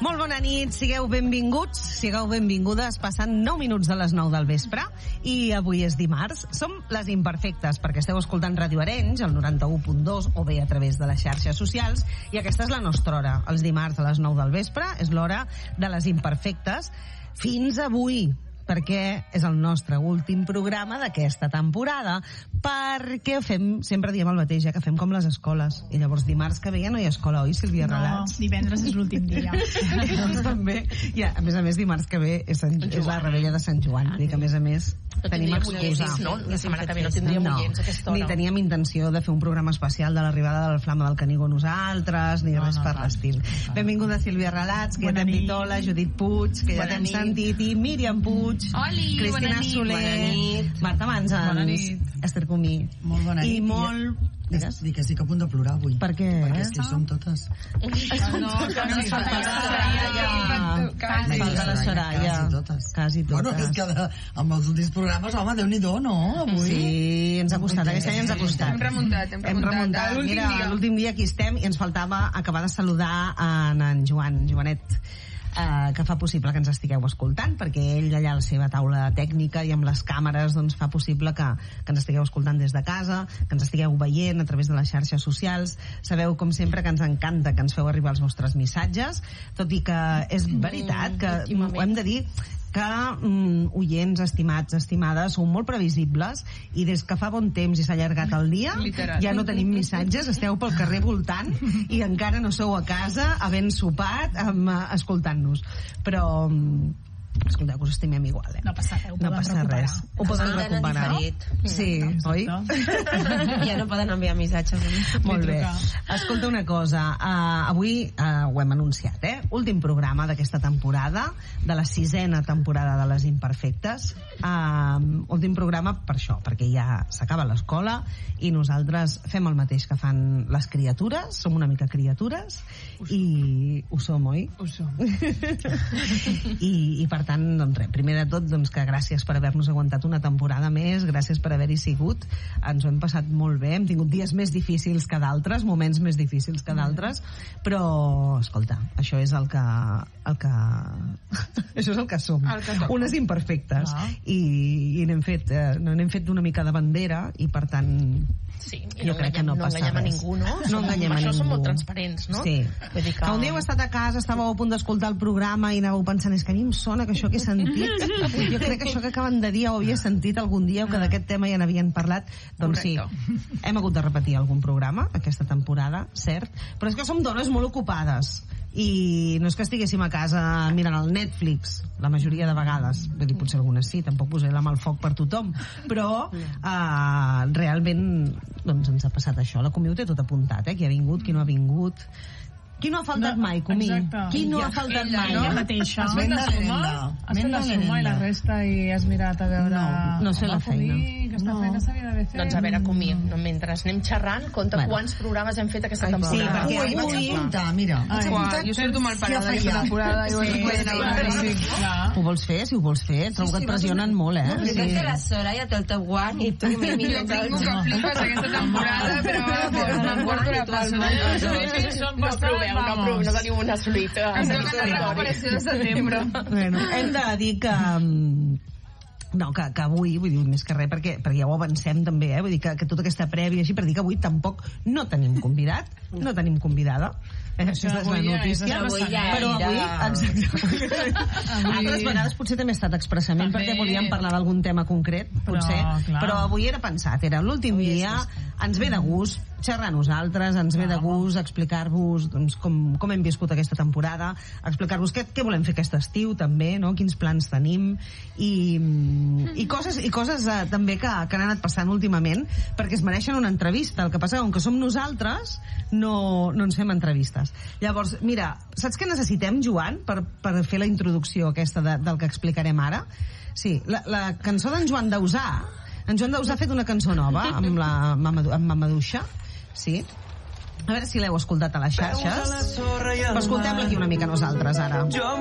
Molt bona nit, sigueu benvinguts, sigueu benvingudes, passant 9 minuts de les 9 del vespre i avui és dimarts. Som les imperfectes perquè esteu escoltant Ràdio Arenys, el 91.2 o bé a través de les xarxes socials, i aquesta és la nostra hora. Els dimarts a les 9 del vespre és l'hora de les imperfectes fins avui, perquè és el nostre últim programa d'aquesta temporada, perquè sempre diem el mateix, que fem com les escoles, i llavors dimarts que ve ja no hi ha escola, oi, Sílvia Relats? No, divendres és l'últim dia. Doncs també, ja, a més dimarts que ve és la rebella de Sant Joan, vull dir que a més tenim excusa. No? La setmana que ve no tindríem oients a aquesta hora. Ni teníem intenció de fer un programa especial de l'arribada de la Flama del Canigó nosaltres, ni res per l'estil. Benvinguda Sílvia Relats, que ja t'hem dit hola, Judit Puig, que ja t'hem sentit, i Míriam Puig, Oli, Cristina Soler, Marta Manzans, Esther Comí. Molt bona nit. I molt... Digues? Dic que estic a punt de plorar avui. Per què? Perquè és que som totes. Falta la Soraya. Quasi totes. Quasi totes. Bueno, és que amb els últims programes, home, Déu-n'hi-do, no? Avui. Sí, ens ha costat, aquest any ens ha costat. Hem remuntat. Mira, l'últim dia aquí estem i ens faltava acabar de saludar en Joanet, que fa possible que ens estigueu escoltant, perquè ell allà a la seva taula tècnica i amb les càmeres doncs fa possible que ens estigueu escoltant des de casa, que ens estigueu veient a través de les xarxes socials. Sabeu, com sempre, que ens encanta que ens feu arribar els vostres missatges, tot i que és veritat que ho hem de dir, que oients, estimats, estimades, són molt previsibles, i des que fa bon temps i s'ha allargat el dia, ja no tenim missatges, esteu pel carrer voltant i encara no sou a casa havent sopat, escoltant-nos. Però escolteu, que us estimem igual, No passa res, no passa res. Ho poden recuperar. Sí, oi? Ja no poden enviar missatges. Molt bé. Escolta una cosa, avui ho hem anunciat, últim programa d'aquesta temporada, de la 6ª temporada de Les Imperfectes. Últim programa per això, perquè ja s'acaba l'escola i nosaltres fem el mateix que fan les criatures, som una mica criatures, i ho som, oi? Ho som. I per tant, doncs res, primer de tot, doncs que gràcies per haver-nos aguantat una temporada més, gràcies per haver-hi sigut, ens ho hem passat molt bé, hem tingut dies més difícils que d'altres, moments més difícils que d'altres, però, escolta, això és el que això és el que som, unes imperfectes, i n'hem fet una mica de bandera, i per tant jo crec que no passa res. No enganyem a ningú, no? No enganyem a ningú. Això som molt transparents, no? Sí. Que un dia heu estat a casa, estàveu a punt d'escoltar el programa i anàveu pensant, és que a mi em sona que això que he sentit, jo crec que això que acaben de dir ho havia sentit algun dia, o que d'aquest tema ja n'havien parlat. Doncs sí, hem hagut de repetir algun programa aquesta temporada, cert, però és que som dones molt ocupades i no és que estiguéssim a casa mirant el Netflix la majoria de vegades, vull dir, potser algunes sí, tampoc posaré la mà al foc per tothom, però realment doncs ens ha passat això. La Comí ho té tot apuntat, qui ha vingut, qui no ha vingut, qui no ha faltat mai, Comí? Qui no ha faltat mai? Ella mateixa. Has fet la suma i la resta i has mirat a veure... No sé la feina. Aquesta feina s'havia d'haver fet. Doncs a veure, Comí, mentre anem xerrant, compta quants programes hem fet aquesta temporada. Sí, Ui, vaig apuntar, mira. Jo surto mal parada aquesta temporada i Ho vols fer? Si ho vols fer, trobo que et pressionen molt, Jo crec que la Soraya té el top one i tu Jo tinc que flipes aquesta temporada, però m'emporto la palma. No tenim un assolit. Ens hem quedat la operació de setembre. Bueno, hem de dir que que avui, vull dir, més que res, perquè ja ho avancem també, vull dir que tota aquesta prèvia així, per dir que avui tampoc no tenim convidat, no tenim convidada, aquesta és la notícia, però avui, altres vegades potser també ha estat expressament perquè volíem parlar d'algun tema concret, potser, però avui era pensat, era l'últim dia, ens ve de gust xerrar a nosaltres, ens ve de gust explicar-vos doncs, com hem viscut aquesta temporada, explicar-vos què volem fer aquest estiu també, no? Quins plans tenim i coses també que han anat passant últimament, perquè es mereixen una entrevista. El que passa que com que som nosaltres no ens fem entrevistes. Llavors, mira, saps què necessitem, Joan, per fer la introducció aquesta del que explicarem ara? Sí, la cançó d'en Joan Dausà. En Joan Dausà ha fet una cançó nova amb Mamaduixa. Sí. A veure si l'heu escoltat a les xarxes. Escoltem-la aquí una mica nosaltres ara.